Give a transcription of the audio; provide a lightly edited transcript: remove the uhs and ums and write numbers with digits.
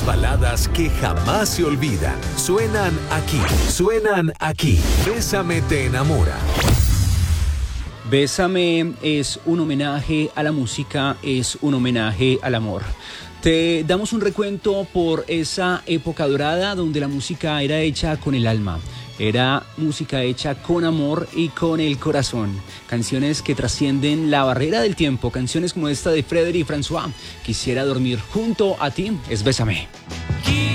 Las baladas que jamás se olvidan suenan aquí, suenan aquí. Bésame te enamora. Bésame es un homenaje a la música, es un homenaje al amor. Te damos un recuento por esa época dorada donde la música era hecha con el alma. Era música hecha con amor y con el corazón. Canciones que trascienden la barrera del tiempo. Canciones como esta de Frédéric François. Quisiera dormir junto a ti, es Bésame.